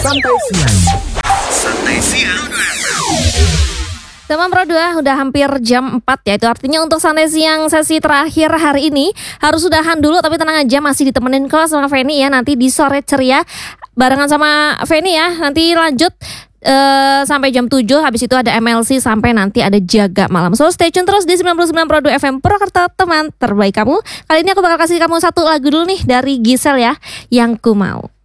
Santai Siang. Santai Siang. Teman Pro 2 udah hampir jam 4 ya. Itu artinya untuk Santai Siang sesi terakhir hari ini harus udahan dulu. Tapi tenang aja, masih ditemenin kok sama Feni ya. Nanti di sore ceria barengan sama Feni ya. Nanti lanjut sampai jam 7. Habis itu ada MLC sampai nanti ada Jaga Malam. So stay tune terus di 99 Pro 2 FM Purwakarta, teman terbaik kamu. Kali ini aku bakal kasih kamu satu lagu dulu nih dari Gisel ya, Yang Ku Mau.